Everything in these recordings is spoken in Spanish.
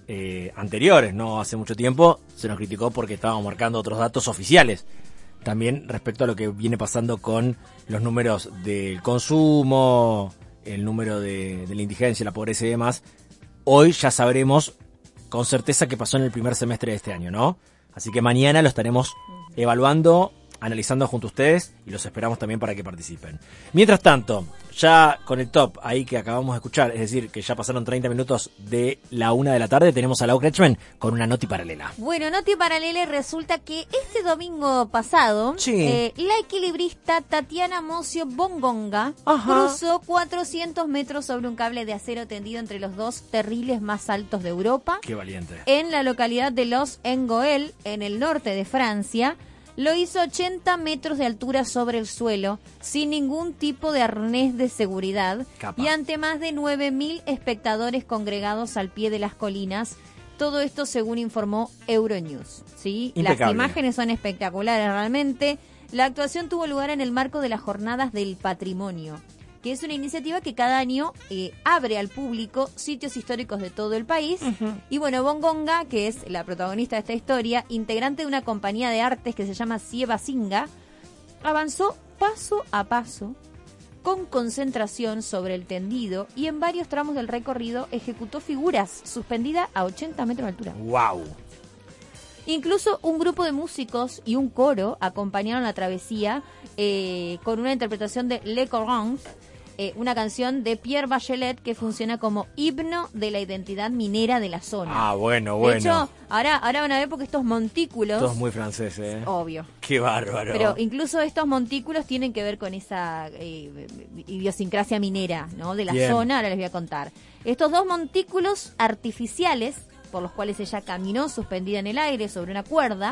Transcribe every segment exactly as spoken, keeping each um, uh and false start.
eh, anteriores, no hace mucho tiempo, se nos criticó porque estábamos marcando otros datos oficiales. También respecto a lo que viene pasando con los números del consumo, el número de, de la indigencia, la pobreza y demás. Hoy ya sabremos con certeza qué pasó en el primer semestre de este año, ¿no? Así que mañana lo estaremos evaluando, analizando junto a ustedes y los esperamos también para que participen. Mientras tanto, ya con el top ahí que acabamos de escuchar, es decir, que ya pasaron treinta minutos de la una de la tarde, tenemos a Lau Kretschmann con una noti paralela. Bueno, noti paralela, resulta que este domingo pasado, sí. eh, la equilibrista Tatiana Mocio Bongonga Ajá. cruzó cuatrocientos metros sobre un cable de acero tendido entre los dos terribles más altos de Europa. Qué valiente. En la localidad de Los Engoel, en el norte de Francia. Lo hizo ochenta metros de altura sobre el suelo, sin ningún tipo de arnés de seguridad, Capa. y ante más de nueve mil espectadores congregados al pie de las colinas. Todo esto según informó Euronews. ¿Sí? Las imágenes son espectaculares realmente. La actuación tuvo lugar en el marco de las Jornadas del Patrimonio, que es una iniciativa que cada año eh, abre al público sitios históricos de todo el país. Uh-huh. Y bueno, Bongonga, que es la protagonista de esta historia, integrante de una compañía de artes que se llama Sieva Singa, avanzó paso a paso, con concentración sobre el tendido, y en varios tramos del recorrido ejecutó figuras suspendidas a ochenta metros de altura. ¡Wow! Incluso un grupo de músicos y un coro acompañaron la travesía eh, con una interpretación de Le Coran, eh, una canción de Pierre Bachelet que funciona como himno de la identidad minera de la zona. Ah, bueno, bueno. De hecho, ahora, ahora van a ver porque estos montículos... Todo es muy francés, ¿eh? Obvio. Qué bárbaro. Pero incluso estos montículos tienen que ver con esa eh, idiosincrasia minera, ¿no? De la Bien. zona, ahora les voy a contar. Estos dos montículos artificiales, por los cuales ella caminó suspendida en el aire sobre una cuerda,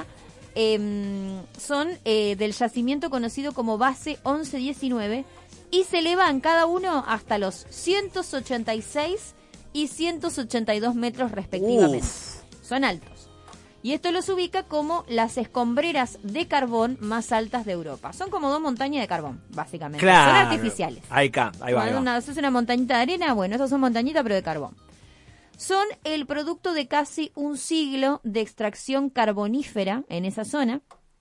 eh, son eh, del yacimiento conocido como Base once diecinueve, y se elevan cada uno hasta los ciento ochenta y seis y ciento ochenta y dos metros respectivamente. Uf. Son altos. Y esto los ubica como las escombreras de carbón más altas de Europa. Son como dos montañas de carbón, básicamente. Claro. Son artificiales. Ahí, acá, ahí va. Ahí va. Una, eso es una montañita de arena, bueno, esas son montañitas pero de carbón. Son el producto de casi un siglo de extracción carbonífera en esa zona.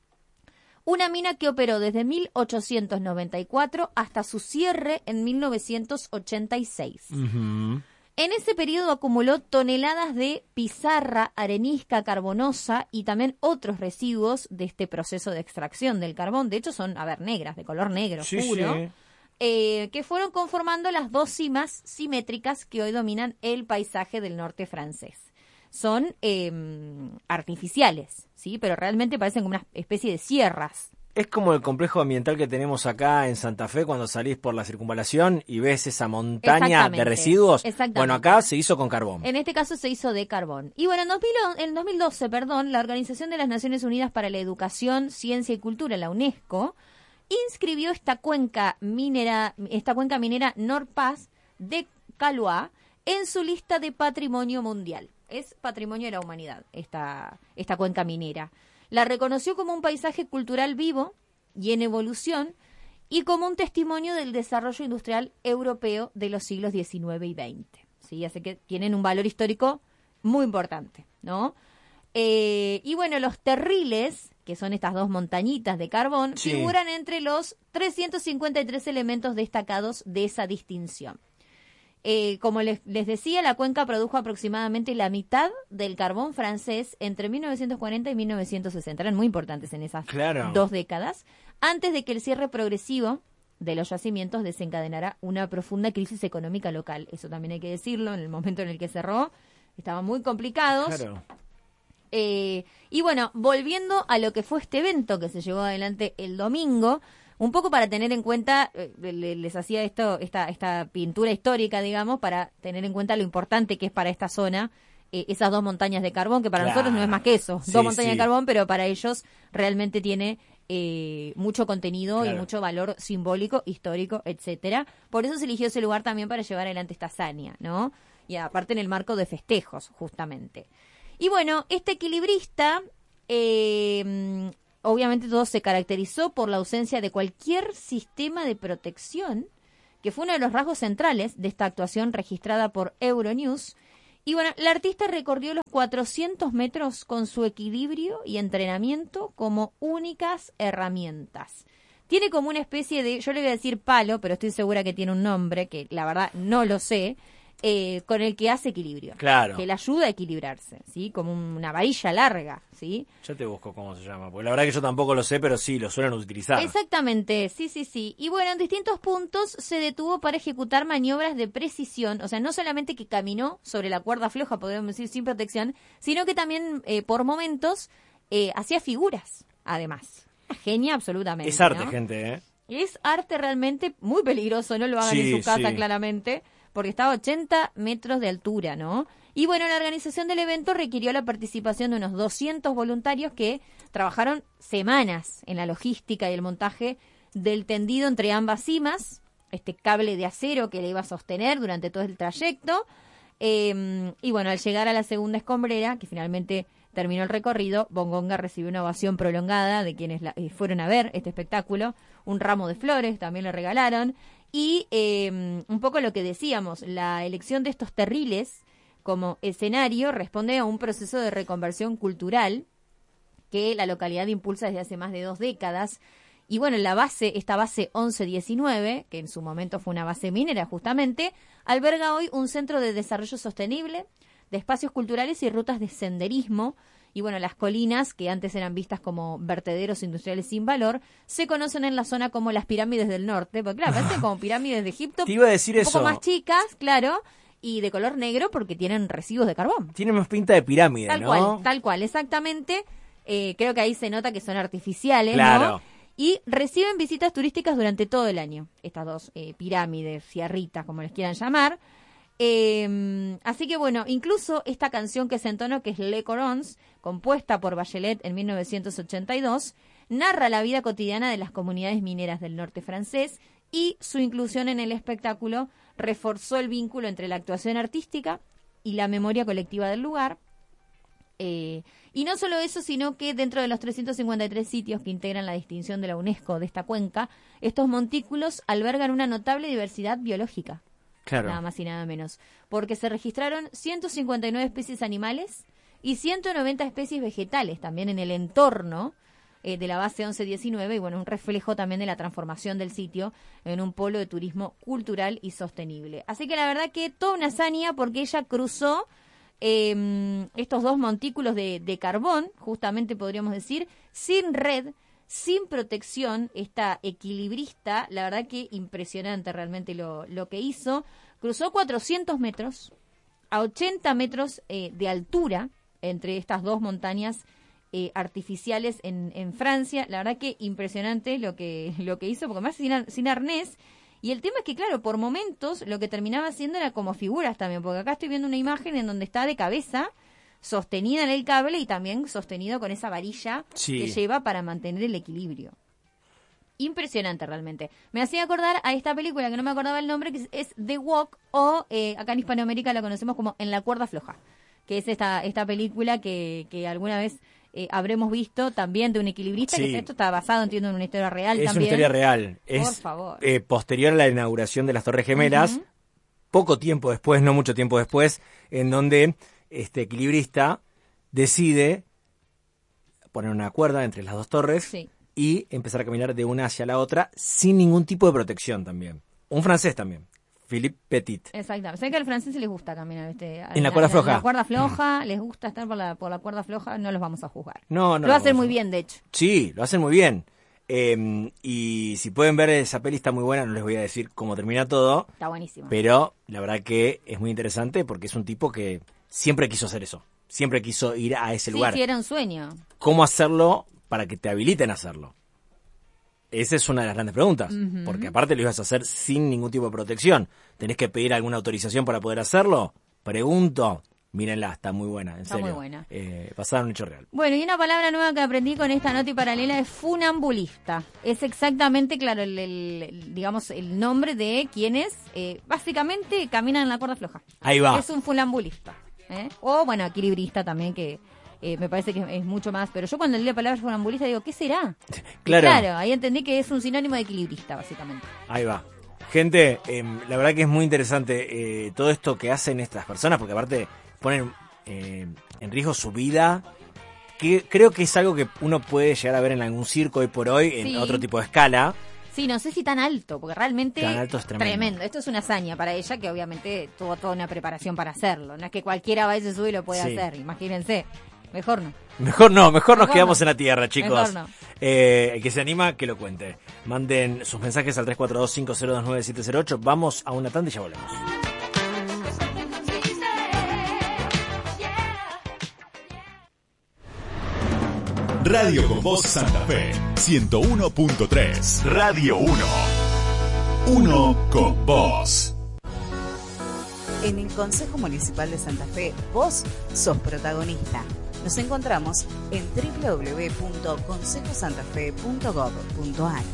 Una mina que operó desde mil ochocientos noventa y cuatro hasta su cierre en mil novecientos ochenta y seis. Uh-huh. En ese periodo acumuló toneladas de pizarra, arenisca carbonosa y también otros residuos de este proceso de extracción del carbón. De hecho son, a ver, negras, de color negro, sí, puro. Sí. Eh, que fueron conformando las dos cimas simétricas que hoy dominan el paisaje del norte francés. Son eh, artificiales, ¿sí? Pero realmente parecen como una especie de sierras. Es como el complejo ambiental que tenemos acá en Santa Fe cuando salís por la circunvalación y ves esa montaña de residuos. Bueno, acá se hizo con carbón. En este caso se hizo de carbón. Y bueno, en, dos mil, en dos mil doce, perdón, la Organización de las Naciones Unidas para la Educación, Ciencia y Cultura, la UNESCO, inscribió esta cuenca minera, esta cuenca minera Nord-Pas de Calois en su lista de patrimonio mundial. Es patrimonio de la humanidad esta, esta cuenca minera. La reconoció como un paisaje cultural vivo y en evolución y como un testimonio del desarrollo industrial europeo de los siglos diecinueve y veinte. ¿Sí? Así que tienen un valor histórico muy importante, ¿no? Eh, y bueno, los terriles, que son estas dos montañitas de carbón, sí, figuran entre los trescientos cincuenta y tres elementos destacados de esa distinción. Eh, como les, les decía, la cuenca produjo aproximadamente la mitad del carbón francés entre mil novecientos cuarenta y mil novecientos sesenta. Eran muy importantes en esas claro. dos décadas, antes de que el cierre progresivo de los yacimientos desencadenara una profunda crisis económica local. Eso también hay que decirlo, en el momento en el que cerró, estaban muy complicados. Claro. Eh, y bueno, volviendo a lo que fue este evento que se llevó adelante el domingo, un poco para tener en cuenta, eh, les hacía esto, esta, esta pintura histórica, digamos, para tener en cuenta lo importante que es para esta zona eh, esas dos montañas de carbón, que para claro. nosotros no es más que eso, sí, dos montañas sí. de carbón, pero para ellos realmente tiene eh, mucho contenido claro. y mucho valor simbólico, histórico, etcétera. Por eso se eligió ese lugar también para llevar adelante esta hazaña, ¿no? Y aparte en el marco de festejos, justamente. Y bueno, este equilibrista, eh, obviamente todo se caracterizó por la ausencia de cualquier sistema de protección, que fue uno de los rasgos centrales de esta actuación registrada por Euronews, Y bueno, la artista recorrió los cuatrocientos metros con su equilibrio y entrenamiento como únicas herramientas. Tiene como una especie de, yo le voy a decir palo, pero estoy segura que tiene un nombre, que la verdad no lo sé, eh, con el que hace equilibrio. Claro. Que le ayuda a equilibrarse, ¿sí? Como una varilla larga, ¿sí? Yo te busco cómo se llama, porque la verdad que yo tampoco lo sé, pero sí, lo suelen utilizar. Exactamente, sí, sí, sí. Y bueno, en distintos puntos se detuvo para ejecutar maniobras de precisión, o sea, no solamente que caminó sobre la cuerda floja, podríamos decir, sin protección, sino que también eh, por momentos eh, hacía figuras, además. Genia absolutamente. Es arte, ¿no? gente, ¿eh? Es arte realmente muy peligroso, no lo hagan Sí, en su casa sí. claramente, porque estaba a ochenta metros de altura, ¿no? Y bueno, la organización del evento requirió la participación de unos doscientos voluntarios que trabajaron semanas en la logística y el montaje del tendido entre ambas cimas, este cable de acero que le iba a sostener durante todo el trayecto. Eh, y bueno, al llegar a la segunda escombrera, que finalmente terminó el recorrido, Bongonga recibió una ovación prolongada de quienes la, eh, fueron a ver este espectáculo, un ramo de flores también le regalaron, y eh, un poco lo que decíamos, la elección de estos terriles como escenario responde a un proceso de reconversión cultural que la localidad impulsa desde hace más de dos décadas. Y bueno, la base, esta base once diecinueve, que en su momento fue una base minera justamente, alberga hoy un centro de desarrollo sostenible, de espacios culturales y rutas de senderismo. Y bueno, las colinas, que antes eran vistas como vertederos industriales sin valor, se conocen en la zona como las pirámides del norte, porque claro, parecen como pirámides de Egipto, Te iba a decir un eso. poco más chicas, claro, y de color negro porque tienen residuos de carbón. Tiene más pinta de pirámide, Tal ¿no? cual, tal cual, exactamente. Eh, creo que ahí se nota que son artificiales, Claro. ¿no? Y reciben visitas turísticas durante todo el año, estas dos eh, pirámides, sierritas, como les quieran llamar. Eh, así que bueno, incluso esta canción que se entonó, que es Le Corons, compuesta por Bachelet en mil novecientos ochenta y dos, narra la vida cotidiana de las comunidades mineras del norte francés, y su inclusión en el espectáculo reforzó el vínculo entre la actuación artística y la memoria colectiva del lugar. Eh, y no solo eso, sino que dentro de los trescientos cincuenta y tres sitios que integran la distinción de la UNESCO de esta cuenca, estos montículos albergan una notable diversidad biológica. Claro. Nada más y nada menos. Porque se registraron ciento cincuenta y nueve especies animales y ciento noventa especies vegetales también en el entorno eh, de la base once diecinueve, y bueno, un reflejo también de la transformación del sitio en un polo de turismo cultural y sostenible. Así que la verdad que toda una hazaña, porque ella cruzó eh, estos dos montículos de, de carbón, justamente podríamos decir, sin red, sin protección, esta equilibrista, la verdad que impresionante realmente lo, lo que hizo. Cruzó cuatrocientos metros a ochenta metros eh, de altura entre estas dos montañas eh, artificiales en, en Francia. La verdad que impresionante lo que lo que hizo, porque más sin, ar- sin arnés. Y el tema es que, claro, por momentos lo que terminaba haciendo era como figuras también, porque acá estoy viendo una imagen en donde está de cabeza, sostenida en el cable y también sostenido con esa varilla Sí. que lleva para mantener el equilibrio. Impresionante realmente. Me hacía acordar a esta película que no me acordaba el nombre, que es, es The Walk, o eh, acá en Hispanoamérica la conocemos como En la cuerda floja, que es esta esta película que, que alguna vez eh, habremos visto también de un equilibrista, Sí. que esto está basado, entiendo, en una historia real Es también. una historia real. Por Es favor. eh, posterior a la inauguración de las Torres Gemelas, Ujú. poco tiempo después, no mucho tiempo después, en donde este equilibrista decide poner una cuerda entre las dos torres Sí. y empezar a caminar de una hacia la otra sin ningún tipo de protección también. Un francés también, Philippe Petit. Exactamente. Sé que a los franceses les gusta caminar, ¿viste? En la cuerda floja. En la cuerda floja, les gusta estar por la, por la cuerda floja, no los vamos a juzgar. No, no. Lo hacen vamos muy a- bien, de hecho. Sí, lo hacen muy bien. Eh, y si pueden ver esa peli, está muy buena, no les voy a decir cómo termina todo, Está buenísimo. pero la verdad que es muy interesante porque es un tipo que siempre quiso hacer eso, siempre quiso ir a ese Sí, lugar. sí, era un sueño. ¿Cómo hacerlo para que te habiliten a hacerlo? Esa es una de las grandes preguntas, Ujú. porque aparte lo ibas a hacer sin ningún tipo de protección. ¿Tenés que pedir alguna autorización para poder hacerlo? Pregunto. Mírenla, está muy buena, en Está serio. muy buena. Eh, basada en un hecho real. Bueno, y una palabra nueva que aprendí con esta nota y paralela es funambulista. Es exactamente, claro, el, el- el- digamos, el nombre de quienes eh, básicamente caminan en la cuerda floja. Ahí va. Es un funambulista. ¿eh? O, bueno, equilibrista también, que eh, me parece que es mucho más. Pero yo cuando leí la palabra funambulista digo, ¿qué será? Y Claro. claro, ahí entendí que es un sinónimo de equilibrista, básicamente. Ahí va. Gente, eh, la verdad que es muy interesante eh, todo esto que hacen estas personas, porque aparte ponen eh, en riesgo su vida, que creo que es algo que uno puede llegar a ver en algún circo hoy por hoy, en sí. otro tipo de escala. Sí, no sé si tan alto, porque realmente tan alto es tremendo. tremendo. Esto es una hazaña para ella, que obviamente tuvo toda una preparación para hacerlo. No es que cualquiera va y se sube y lo puede sí. hacer, imagínense. Mejor no. Mejor no, mejor, mejor nos no. quedamos en la tierra, chicos. Mejor no. Eh, el que se anima, que lo cuente. Manden sus mensajes al tres cuatro dos, cinco cero dos, nueve siete cero ocho. Vamos a una tanda y ya volvemos. Radio con Voz Santa Fe, ciento uno punto tres. Radio uno. Uno con vos. En el Consejo Municipal de Santa Fe, vos sos protagonista. Nos encontramos en doble u doble u doble u punto consejo santa fe punto gov punto a r.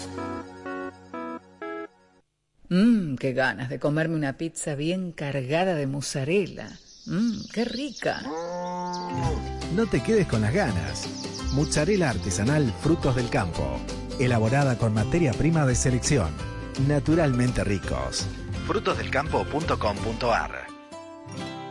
Mmm, qué ganas de comerme una pizza bien cargada de mozzarella. Mmm, qué rica. No te quedes con las ganas. Mozzarella artesanal Frutos del Campo. Elaborada con materia prima de selección. Naturalmente ricos. frutos del campo punto com punto a r.